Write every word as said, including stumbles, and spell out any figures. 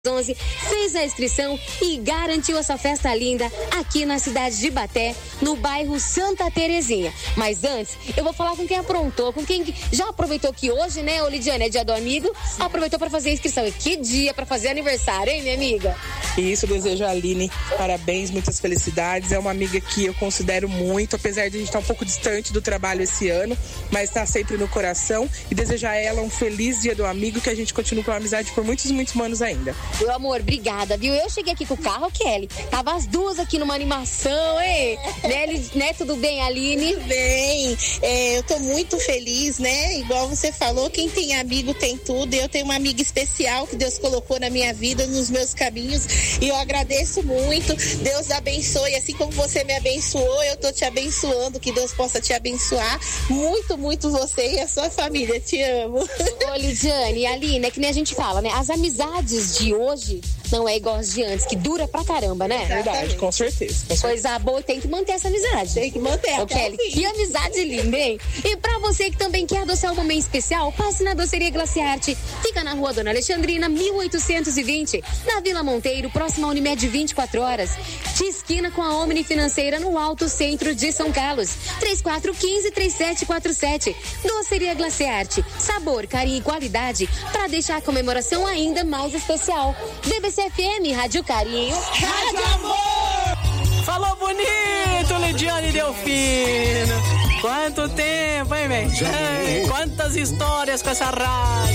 onze, fez a inscrição e garantiu essa festa linda aqui na cidade de Ibaté, no bairro Santa Terezinha. Mas antes, eu vou falar com quem aprontou, com quem já aproveitou que hoje, né, ô Lidiane, é dia do amigo, aproveitou para fazer a inscrição. E que dia para fazer aniversário, hein, minha amiga? Isso, desejo a Aline parabéns, muitas felicidades. É uma amiga que eu considero muito, apesar de a gente estar um pouco distante do trabalho esse ano, mas está sempre no coração. E desejar a ela um feliz dia do amigo, que a gente continue com a amizade por muitos, muitos anos ainda. Meu amor, obrigada, viu? Eu cheguei aqui com o carro, Kelly. Tava as duas aqui numa animação, hein? né, né? Tudo bem, Aline? Tudo bem. É, eu tô muito feliz, né? Igual você falou, quem tem amigo tem tudo. Eu tenho uma amiga especial que Deus colocou na minha vida, nos meus caminhos. E eu agradeço muito. Deus abençoe. Assim como você me abençoou, eu tô te abençoando. Que Deus possa te abençoar. Muito, muito você e a sua família. Te amo. Ô, Lidiane e Aline, é que nem a gente fala, né? As amizades de hoje não é igual as de antes, que dura pra caramba, né? Verdade, com certeza. Com certeza. Coisa boa, tem que manter essa amizade. Tem que manter. Ô, Kelly, que amizade linda, hein? E pra você que também quer adoçar um momento especial, passe na Doceria Glaciarte. Fica na rua Dona Alexandrina, mil oitocentos e vinte, na Vila Monteiro, próxima à Unimed vinte e quatro horas. De esquina com a Omni Financeira, no Alto Centro de São Carlos. três quatro um cinco, três sete quatro sete. Doceria Glaciarte. Sabor, carinho e qualidade para deixar a comemoração ainda mais especial. D B C F M, Rádio Carinho. Rádio Amor! Falou bonito, Lidiane Delfino. Quanto tempo, hein, velho? Quantas histórias com essa rádio.